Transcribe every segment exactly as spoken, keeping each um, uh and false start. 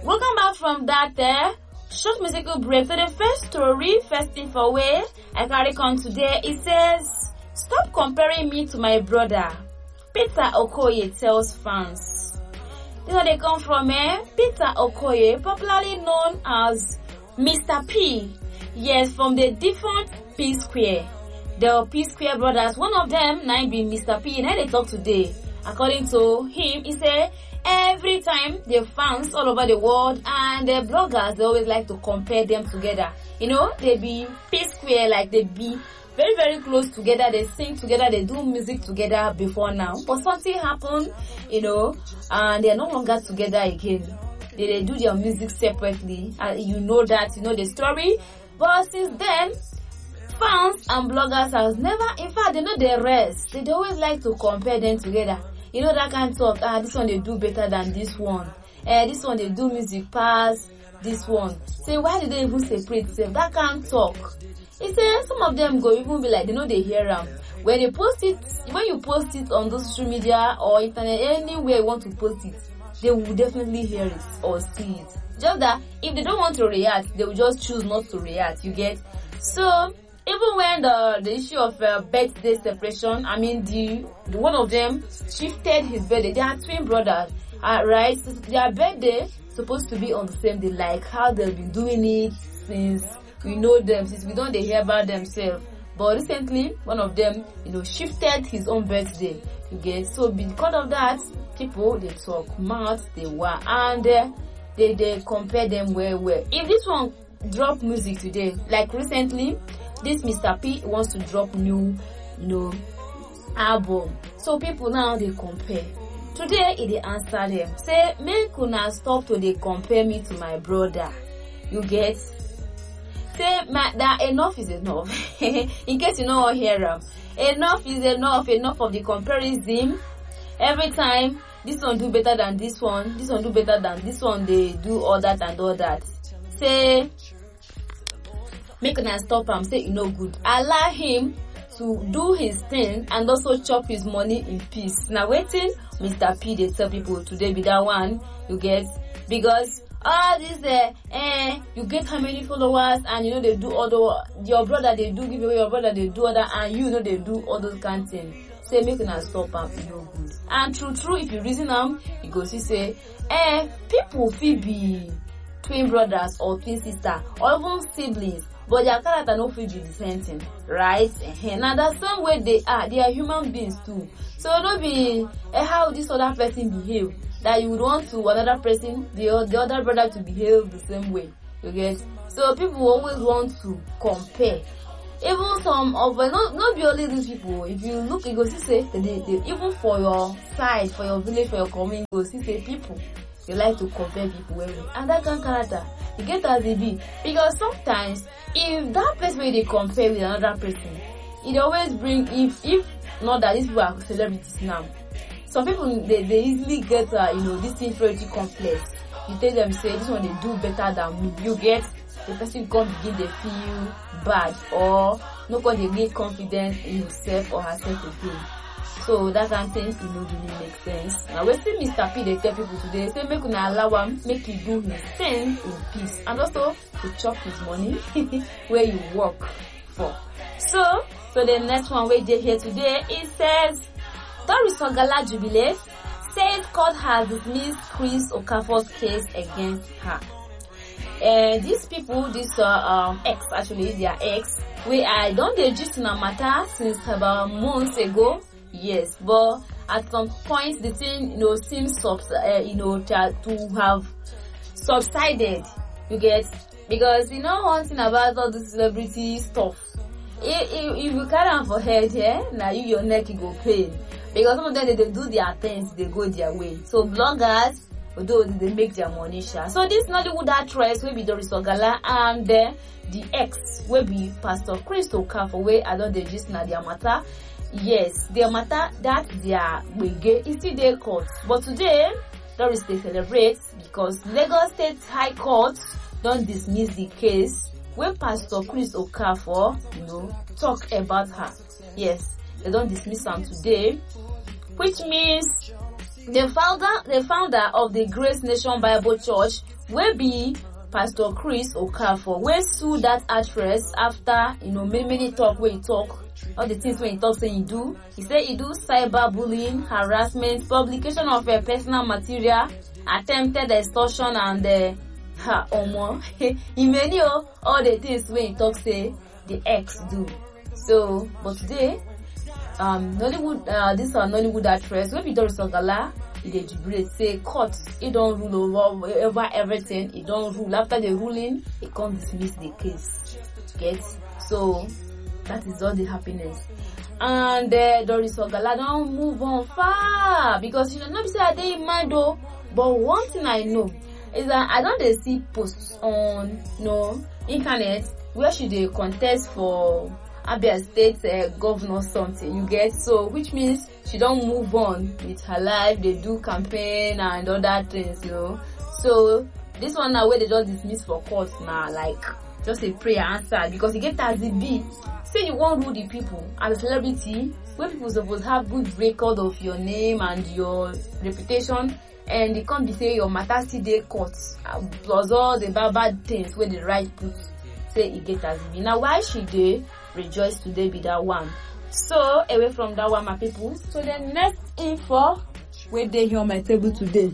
Welcome back from that uh, short musical break. So the first story, first thing for way I carry on today, it says, "Stop comparing me to my brother." Peter Okoye tells fans. This is where they come from, eh? Peter Okoye, popularly known as Mister P. Yes, from the different P Square. The P Square brothers, one of them, now be Mister P. Now they talk today. According to him, he said, every time the fans all over the world and the bloggers, they always like to compare them together. You know, they be P Square, like they be very, very close together. They sing together, they do music together before now. But something happened, you know, and they're no longer together again. They, they do their music separately. And you know that, you know the story. But since then, fans and bloggers have never, in fact, they know the rest. They always like to compare them together. You know that kind of talk, ah, this one they do better than this one. Eh, this one they do music past this one. Say, why did they even separate themselves? That kind of talk. He said some of them go even be like, they know they hear them. When they post it, when you post it on those social media or internet, anywhere you want to post it, they will definitely hear it or see it. Just that if they don't want to react, they will just choose not to react. You get? So even when the the issue of uh, birthday separation, I mean the, the one of them shifted his birthday. They are twin brothers, uh, right? So their birthday supposed to be on the same day, like how they've been doing it since we know them, since we don't they hear about themselves. But recently, one of them, you know, shifted his own birthday. You get? So because of that, people they talk mouth, they were, and uh, they they compare them well well. If this one drop music today, like recently, this Mister P wants to drop new, you know, album. So people now they compare. Today he they answer them. Say, make una stop to they compare me to my brother. You get? Say my, that enough is enough. In case you know hear them. Enough is enough, enough of the comparison. Every time this one do better than this one, this one do better than this one, they do all that and all that. Say, make una stop am, say e no good. Allow him to do his thing and also chop his money in peace. Now waiting, Mister P they tell people today be that one, you get, because all this uh, eh, you get how many followers and you know they do all the, your brother they do give away, your brother they do other, and you know they do all those kind of things. Say make una stop am, e no good. And true true, if you reason am, you go see say, eh, people fit be twin brothers or twin sister or even siblings, but their character no fit be the same thing, right? Uh-huh. Now that's some way they are. They are human beings too. So don't be uh, how this other person behave that you would want to another person, the the other brother to behave the same way. You get? So people always want to compare. Even some of uh, not not be only these people. If you look, you go see say they, they, even for your side, for your village, for your community, you go see say people. You like to compare people with, and that kind of character you get as they be, because sometimes if that person where they compare with another person, it always bring, if if not that these people are celebrities now, some people they, they easily get uh, you know this inferiority complex. You tell them say this one they do better than me, you get, the person come begin they feel bad or no one they get confidence in himself or herself again. So that kind of thing, it no really make sense. Now we see Mister P they tell people today, say make una allow him, make you do his thing in peace, and also to chop his money where you work for. So, so the next one we did here today, it says, Doris Ogala jubilates, says court has dismissed Chris Okafor's case against her. Uh, these people, this uh, um, ex actually, their ex, we I don't they just in a matter since about months ago. Yes, but at some point the thing, you know, seems subs, uh, you know, to, to have subsided. You get, because you know one thing about all this celebrity stuff. If, if, if you carry on for head, yeah, now you your neck you go pain, because some of them they, they do their things, they go their way. So bloggers, although they make their money share. So this Nollywood actress will be Doris Ogala, and uh, the ex will be Pastor Chris Okafor, where I don't they just know their matter. Yes, their matter that their wege is still their court. But today, Doris they celebrate because Lagos State High Court don't dismiss the case where Pastor Chris Okafor, you know, talk about her. Yes, they don't dismiss her today, which means the founder the founder of the Grace Nation Bible Church will be Pastor Chris Okafor, wey sue that actress after, you know, many many talk where he talk, all the things when he talk say he do. He say he do cyberbullying, harassment, publication of a personal material, attempted extortion, and uh, ha omo he many oh, all the things when he talk say the ex do. So, but today, um, Nollywood, uh, this are Nollywood actress wey be Doris Ogala. He dey debate say court he don't rule over, over everything. He don't rule. After the ruling, he can't dismiss the case. Get? So that is all the happiness. And uh, Doris Ogala don't move on far because you know not be say I dey in mind though. But one thing I know is that I don't see posts on, you know, internet where she dey contest for Abia State uh, governor something, you get? So which means she don't move on with her life. They do campaign and other things, you know. So this one now where they just dismiss for court now, like just a prayer answer because you get as it be. Say you won't rule the people as a celebrity, where people supposed have good record of your name and your reputation, and they can't be say your matter still dey court uh, plus all the bad bad things where the right put say it get as it be. Now why she dey rejoice today be that one. So away from that one, my people. So the next info where they here on my table today.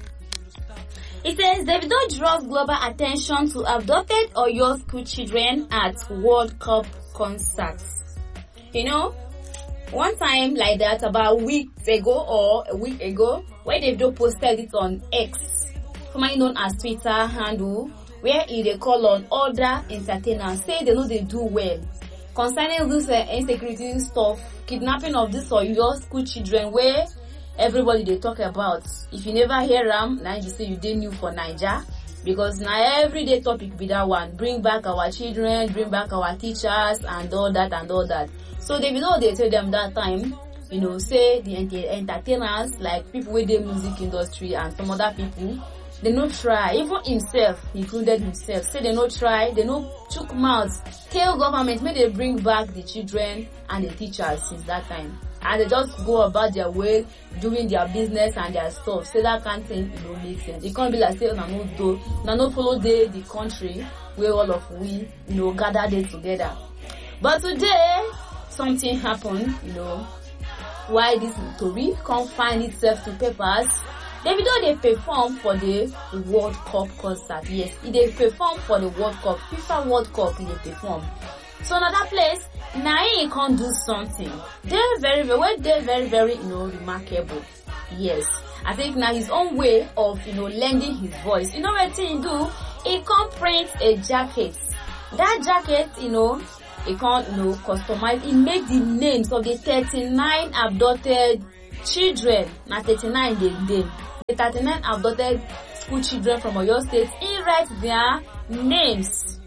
It says Davido draws global attention to abducted Oyo school children at World Cup concerts. You know, one time like that about a week ago or a week ago, where Davido posted it on X, formerly known as Twitter handle, where he they call on other entertainers, say they know they do well concerning this uh, insecurity stuff, kidnapping of this or your school children, where everybody they talk about. If you never hear them, now you say you didn't new for Niger, because now everyday topic be that one. Bring back our children, bring back our teachers, and all that and all that. So they know they tell them that time, you know, say the entertainers like people with the music industry and some other people. They no try, even himself, he included himself, say they no try, they no chook mouths, tell government, may they bring back the children and the teachers since that time. And they just go about their way, doing their business and their stuff. Say that kind of thing, it don't make sense. It can't be like, say, na no do, na no follow the, the country where all of we, you know, gather there together. But today, something happened, you know, why this story can't find itself to papers. Davido they perform for the World Cup concert. Yes, they perform for the World Cup, FIFA World Cup. They perform. So another place, now he can't do something. They're very, very, they're very, very, you know, remarkable. Yes, I think now his own way of, you know, lending his voice. You know what he do? He can't print a jacket. That jacket, you know, he can't, you know, customize. He made the names of the thirty-nine abducted children. Now thirty-nine they did. The thirty-nine abducted school children from Oyo State, he writes their names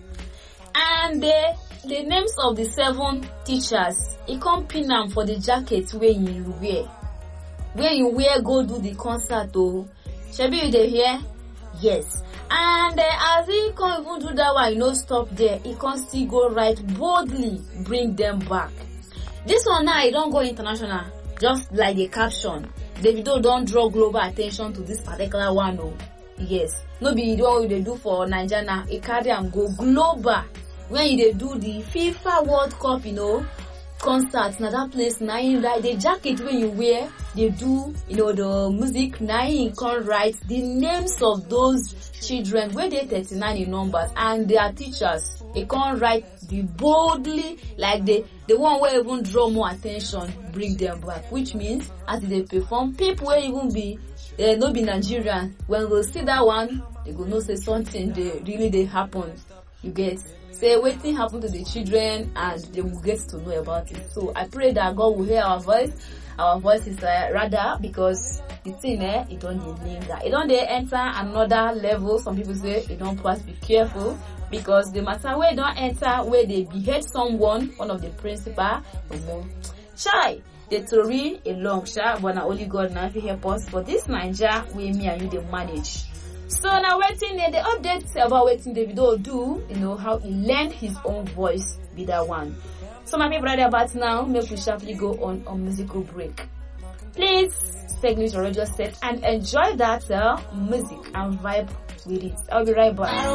and the the names of the seven teachers. He come pin them for the jacket where you wear, where you wear go do the concert. Oh, Shebi you dey hear? Yes. And uh, as he can't even do that one, you know, stop there. He can't still go right boldly, bring them back. This one now, he don't go international, just like the caption. Davido don't draw global attention to this particular one. Oh, yes. No be the one they do for Nigeria now. He carry and go global. When they do the FIFA World Cup, you know, concerts, now that place, now you write the jacket when you wear, they do, you know, the music, now you can write the names of those children where they thirty-nine in numbers and their teachers. They can't write the boldly, like the the one where even draw more attention, bring them back, which means as they perform, people will even be uh, not be Nigerian. When they see that one, they go know say something they really they happen. You get say waiting happen to the children and they will get to know about it. So I pray that God will hear our voice. Our voice is uh, rather because the thing eh, it don't linger. It don't they enter another level. Some people say it don't pass. Be careful because the matter where it don't enter where they behead someone, one of the principal, shy. The story a long shot, but now only God now will help us. But this Niger, we me and you they manage. So now waiting uh, the updates about waiting Davido do, you know, how he lend his own voice be that one. So my people right about now, make we sharply go on a musical break. Please fake news or radio set and enjoy that uh, music and vibe with it. I'll be right back.